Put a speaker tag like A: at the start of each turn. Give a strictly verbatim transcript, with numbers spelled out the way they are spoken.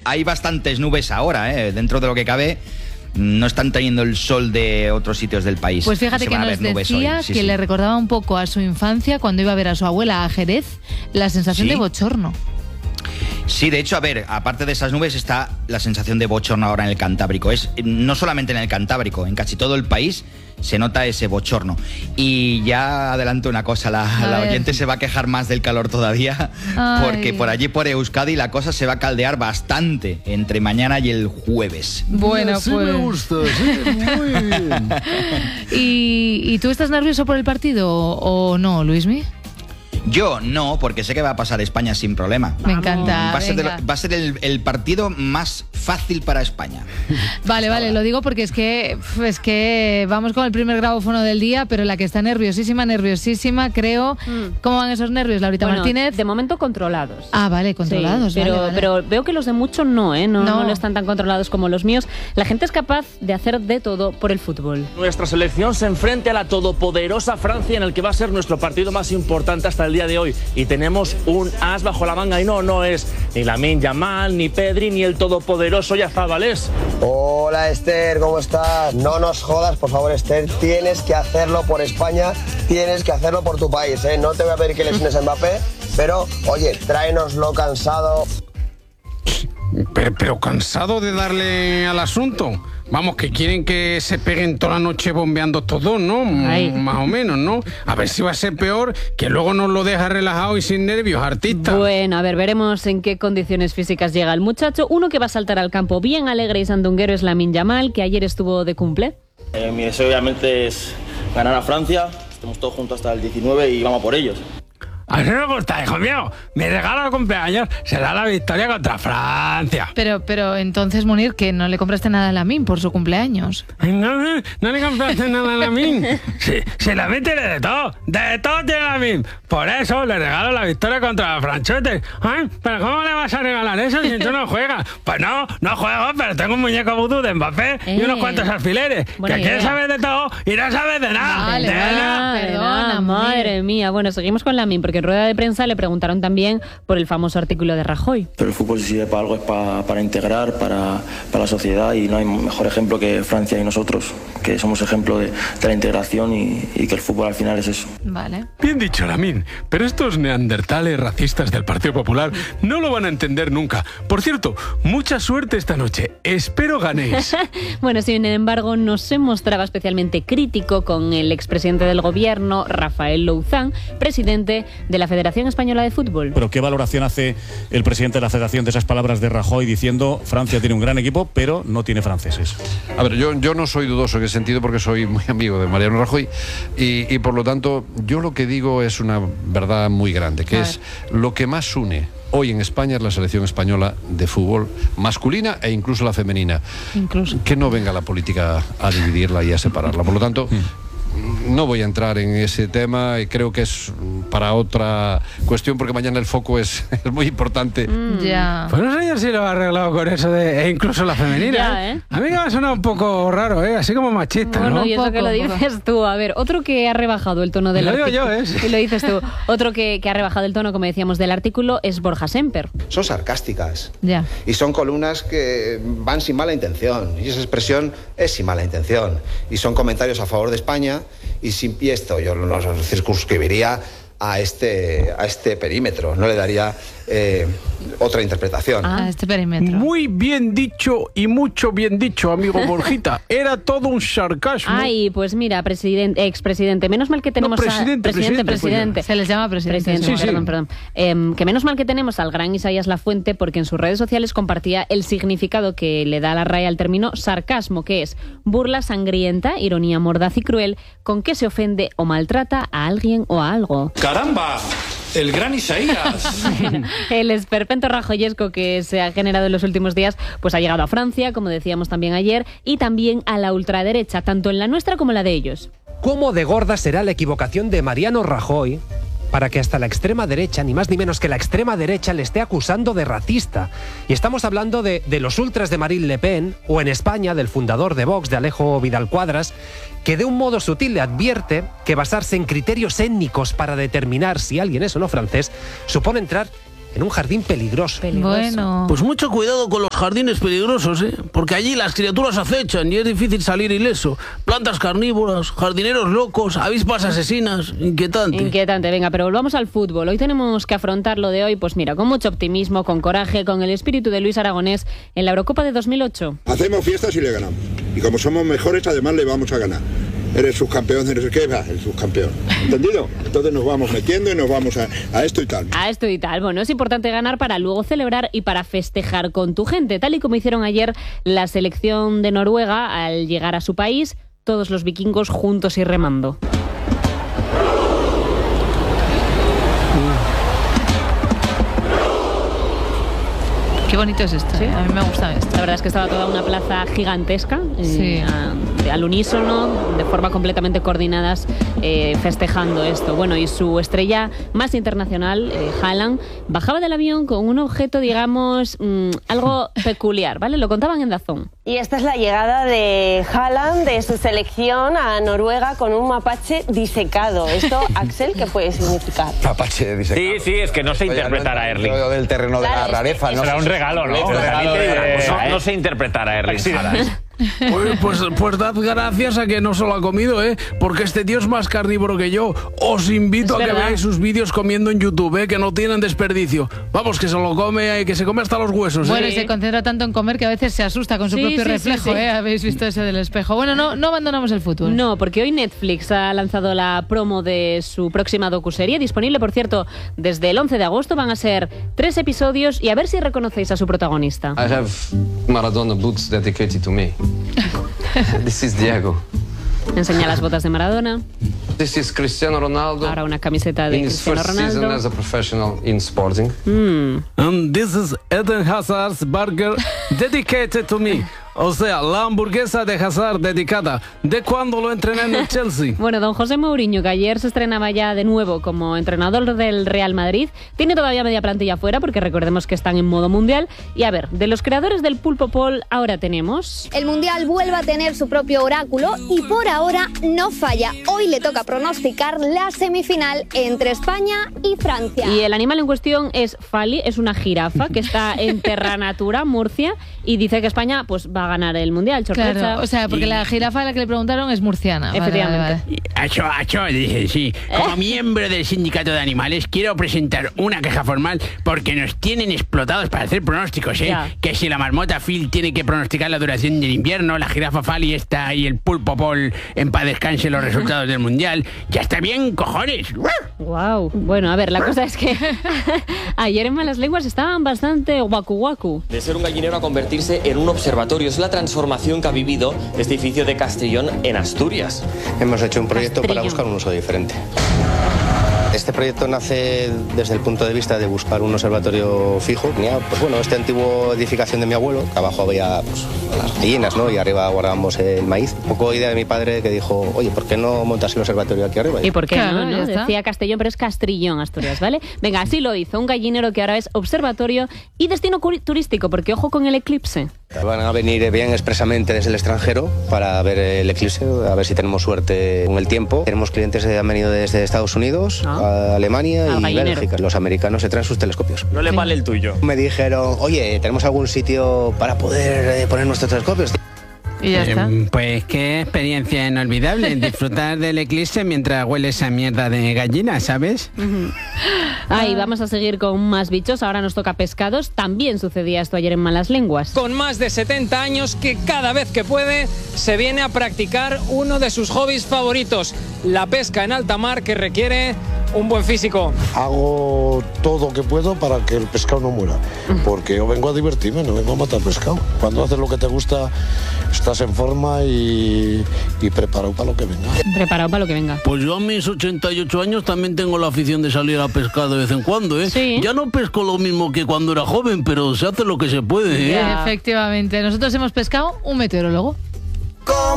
A: hay bastantes nubes ahora, ¿eh? Dentro de lo que cabe. No están teniendo el sol de otros sitios del país.
B: Pues fíjate que nos decía sí, que sí. le recordaba un poco a su infancia cuando iba a ver a su abuela a Jerez, la sensación ¿Sí? de bochorno.
A: Sí, de hecho, a ver, aparte de esas nubes está la sensación de bochorno ahora en el Cantábrico. Es no solamente en el Cantábrico, en casi todo el país se nota ese bochorno. Y ya adelanto una cosa, la, la oyente se va a quejar más del calor todavía. Ay. Porque por allí, por Euskadi, la cosa se va a caldear bastante entre mañana y el jueves.
B: Bueno,
C: sí
B: pues...
C: me gusta, sí, muy bien.
B: ¿Y, ¿Y tú estás nervioso por el partido o no, Luismi?
A: Yo no, porque sé que va a pasar España sin problema.
B: Me encanta.
A: Va a ser, de lo, va a ser el, el partido más fácil para España.
B: Vale, vale, ahora. Lo digo porque es que, es que vamos con el primer grabófono del día, pero la que está nerviosísima, nerviosísima, creo. Mm. ¿Cómo van esos nervios, Laurita
D: bueno,
B: Martínez?
D: De momento controlados.
B: Ah, vale, controlados.
D: Sí, pero,
B: vale, vale.
D: pero veo que los de muchos no, ¿eh? No, no. no están tan controlados como los míos. La gente es capaz de hacer de todo por el fútbol.
E: Nuestra selección se enfrenta a la todopoderosa Francia, en el que va a ser nuestro partido más importante hasta el día de hoy. Y tenemos un as bajo la manga y no, no es ni Lamine Yamal, ni Pedri, ni el todopoderoso Yazabalés.
F: Hola Esther, ¿cómo estás? No nos jodas, por favor Esther, tienes que hacerlo por España, tienes que hacerlo por tu país, ¿eh? No te voy a pedir que lesiones a Mbappé, pero oye, tráenoslo cansado.
G: Pero, pero cansado de darle al asunto. Vamos, que quieren que se peguen toda la noche bombeando todos, ¿no? Ay. Más o menos, ¿no? A ver si va a ser peor, que luego nos lo deja relajado y sin nervios, artista.
D: Bueno, a ver, veremos en qué condiciones físicas llega el muchacho. Uno que va a saltar al campo bien alegre y sandunguero es Lamine Yamal, que ayer estuvo de cumple.
H: Eh, mi deseo obviamente es ganar a Francia, estamos todos juntos hasta el diecinueve y vamos por ellos.
G: A mí me gusta, hijo mío. Mi regalo de cumpleaños será la victoria contra Francia.
B: Pero, pero entonces, Munir, que no le compraste nada a Lamine por su cumpleaños.
G: No, no, no le compraste nada a Lamine. Si, si Lamine tiene de todo, de todo tiene Lamine. Por eso le regalo la victoria contra los franceses. ¿Eh? ¿Pero cómo le vas a regalar eso si tú no juegas? Pues no, no juego, pero tengo un muñeco vudú de Mbappé eh. y unos cuantos alfileres. Buena que quieres saber de todo y no sabes de nada.
D: Vale,
G: de
D: vale,
G: nada.
D: Perdona, madre mía. Bueno, seguimos con Lamine, porque en rueda de prensa le preguntaron también por el famoso artículo de Rajoy.
H: Pero el fútbol si sirve para algo es para, para integrar, para, para la sociedad, y no hay mejor ejemplo que Francia y nosotros, que somos ejemplo de, de la integración y, y que el fútbol al final es eso.
B: Vale.
G: Bien dicho, Lamine, pero estos neandertales racistas del Partido Popular no lo van a entender nunca. Por cierto, mucha suerte esta noche. Espero ganéis.
D: Bueno, sin embargo, no se mostraba especialmente crítico con el expresidente del gobierno, Rafael Louzán, presidente de la Federación Española de Fútbol.
I: Pero ¿qué valoración hace el presidente de la Federación de esas palabras de Rajoy diciendo Francia tiene un gran equipo, pero no tiene franceses?
J: A ver, yo, yo no soy dudoso en ese sentido porque soy muy amigo de Mariano Rajoy y, y por lo tanto yo lo que digo es una verdad muy grande, que es lo que más une hoy en España es la selección española de fútbol masculina e incluso la femenina.
B: Incluso.
J: Que no venga la política a dividirla y a separarla. Por lo tanto, mm. no voy a entrar en ese tema y creo que es para otra cuestión porque mañana el foco es, es muy importante.
B: Mm, ya.
G: Pues no sé yo si lo ha arreglado con eso de e incluso la femenina.
D: Ya, ¿eh?
G: A mí me ha sonado un poco raro, ¿eh? Así como machista,
D: bueno,
G: ¿no?
D: y eso
B: poco,
D: que lo
B: poco.
D: dices tú. A ver, otro que ha rebajado el tono del
G: Lo digo
D: artículo.
G: yo, ¿eh?
D: Y lo dices tú. Otro que, que ha rebajado el tono, como decíamos, del artículo es Borja Semper.
K: Son sarcásticas.
B: Ya.
K: Y son columnas que van sin mala intención. Y esa expresión es sin mala intención. Y son comentarios a favor de España y sin y esto yo no circunscribiría a este, a este perímetro, no le daría eh, otra interpretación.
B: Ah, este perímetro.
G: Muy bien dicho y mucho bien dicho, amigo Borjita. Era todo un sarcasmo.
D: Ay, pues mira, presidente, expresidente, menos mal que tenemos
G: no, presidente,
D: a... Presidente,
G: presidente,
D: presidente.
B: Se les llama presidente.
D: presidente
G: sí,
D: perdón,
G: sí.
D: perdón. Eh, que menos mal que tenemos al gran Isaías Lafuente, porque en sus redes sociales compartía el significado que le da la R A E al término sarcasmo, que es burla sangrienta, ironía mordaz y cruel, con que se ofende o maltrata a alguien o a algo.
L: ¡Caramba! El gran Isaías.
D: El esperpento rajoyesco que se ha generado en los últimos días pues ha llegado a Francia, como decíamos también ayer, y también a la ultraderecha, tanto en la nuestra como en la de ellos.
M: ¿Cómo de gorda será la equivocación de Mariano Rajoy para que hasta la extrema derecha, ni más ni menos que la extrema derecha, le esté acusando de racista? Y estamos hablando de, de los ultras de Marine Le Pen, o en España del fundador de Vox, de Alejo Vidal Cuadras, que de un modo sutil le advierte que basarse en criterios étnicos para determinar si alguien es o no francés supone entrar en un jardín peligroso.
B: Bueno.
N: Pues mucho cuidado con los jardines peligrosos, ¿eh? Porque allí las criaturas acechan y es difícil salir ileso. Plantas carnívoras, jardineros locos, avispas asesinas, inquietante.
D: Inquietante, venga, pero volvamos al fútbol. Hoy tenemos que afrontar lo de hoy, pues mira, con mucho optimismo, con coraje, con el espíritu de Luis Aragonés en la Eurocopa de dos mil ocho.
O: Hacemos fiestas y le ganamos. Y como somos mejores, además le vamos a ganar. Eres subcampeón, eres ¿qué va? El subcampeón. ¿Entendido? Entonces nos vamos metiendo y nos vamos a, a esto y tal.
D: A esto y tal. Bueno, es importante ganar para luego celebrar y para festejar con tu gente, tal y como hicieron ayer la selección de Noruega al llegar a su país, todos los vikingos juntos y remando.
B: Qué bonito es esto, ¿Sí? ¿eh? A mí me gusta esto.
D: La verdad es que estaba toda una plaza gigantesca,
B: sí.
D: eh, a, de, al unísono, de forma completamente coordinadas, eh, festejando esto. Bueno, y su estrella más internacional, eh, Haaland, bajaba del avión con un objeto, digamos, mmm, algo peculiar, ¿vale? Lo contaban en Dazón.
P: Y esta es la llegada de Haaland, de su selección a Noruega, con un mapache disecado. Esto, Axel, ¿qué puede significar?
Q: Mapache disecado.
R: Sí, sí, es que no sé interpretar a Erling.
Q: Del terreno de la rareza, ¿no?
R: Será un regalo, ¿no?
Q: Un regalo de-
R: No, no sé interpretar a Erling Haaland.
N: Pues, pues, pues dad gracias a que no se lo ha comido, ¿eh? Porque este tío es más carnívoro que yo. Os invito
D: Es
N: a que
D: verdad.
N: veáis sus vídeos comiendo en YouTube, ¿eh? Que no tienen desperdicio. Vamos, que se lo come, que se come hasta los huesos, ¿eh?
B: Bueno, y se concentra tanto en comer que a veces se asusta con su
D: Sí,
B: propio
D: sí, sí,
B: reflejo,
D: sí.
B: ¿eh? Habéis visto ese del espejo. Bueno, no, no abandonamos el fútbol.
D: No, porque hoy Netflix ha lanzado la promo de su próxima docuserie, disponible, por cierto, desde el once de agosto. Van a ser tres episodios y a ver si reconocéis a su protagonista.
S: I have Maradona boots dedicated to me. This is Diego.
D: Enseña las botas de Maradona,
S: This is Cristiano Ronaldo.
D: ahora una camiseta de
S: in his
D: Cristiano
S: first season
D: Ronaldo.
S: as a professional in sporting.
D: Mm.
N: And this is Eden Hazard's burger dedicated to me. O sea, la hamburguesa de Hazard dedicada. ¿De cuándo lo entrené en el Chelsea?
D: Bueno, don José Mourinho, que ayer se estrenaba ya de nuevo como entrenador del Real Madrid, tiene todavía media plantilla fuera, porque recordemos que están en modo mundial. Y a ver, de los creadores del Pulpo Paul, ahora tenemos...
T: El Mundial vuelve a tener su propio oráculo y por ahora no falla. Hoy le toca pronosticar la semifinal entre España y Francia.
D: Y el animal en cuestión es Fali, es una jirafa que está en Terra Natura, Murcia, y dice que España pues va a ganar el Mundial. Sorpresa.
B: Claro, o sea, porque la jirafa a la que le preguntaron es murciana. Vale,
D: Efectivamente.
B: vale, vale.
U: Acho, acho, dije, sí. Como miembro del sindicato de animales, quiero presentar una queja formal porque nos tienen explotados para hacer pronósticos, ¿eh?
D: Ya.
U: Que si la marmota Phil tiene que pronosticar la duración del invierno, la jirafa Fali está y el pulpo Paul en paz descanse los resultados del mundial. Ya está bien, cojones.
D: Wow. Bueno, a ver, la cosa es que ayer en Malas Lenguas estaban bastante guacu guacu.
V: De ser un gallinero a convertirse en un observatorio. Es la transformación que ha vivido este edificio de Castellón en Asturias.
K: Hemos hecho un proyecto
V: Castellón.
K: para buscar un uso diferente. Este proyecto nace desde el punto de vista de buscar un observatorio fijo. Tenía, pues bueno, esta antigua edificación de mi abuelo, que abajo había pues, las gallinas, ¿no? Y arriba guardábamos el maíz. Un poco idea de mi padre que dijo, oye, ¿por qué no montas el observatorio aquí arriba?
D: ¿Y por qué
B: Claro,
D: no?
B: ya
D: ¿no?
B: está.
D: Decía Castellón, pero es Castrillón, Asturias, ¿vale? Venga, así lo hizo un gallinero que ahora es observatorio y destino curi- turístico, porque ojo con el eclipse.
K: Van a venir bien expresamente desde el extranjero para ver el eclipse, a ver si tenemos suerte con el tiempo. Tenemos clientes que han venido desde Estados Unidos, a Alemania
V: Al
K: y
V: gallinero.
K: Bélgica. Los americanos se traen sus telescopios.
V: No le vale el tuyo.
K: Me dijeron, oye, ¿tenemos algún sitio para poder eh, poner nuestros telescopios?
B: Y ya está.
U: Eh, pues qué experiencia inolvidable disfrutar del eclipse mientras huele esa mierda de gallina, ¿sabes?
D: Ahí vamos a seguir con más bichos. Ahora nos toca pescados. También sucedía esto ayer en Malas Lenguas.
W: Con más de setenta años que cada vez que puede se viene a practicar uno de sus hobbies favoritos, la pesca en alta mar, que requiere un buen físico.
C: Hago todo lo que puedo para que el pescado no muera, porque yo vengo a divertirme, no vengo a matar pescado. Cuando haces lo que te gusta, estás en forma y, y preparado para lo que venga.
D: Preparado para lo que venga.
N: Pues yo a mis ochenta y ocho años también tengo la afición de salir a pescar de vez en cuando, ¿eh? Ya no pesco lo mismo que cuando era joven, pero se hace lo que se puede, ¿eh?
B: Efectivamente. Nosotros hemos pescado un meteorólogo.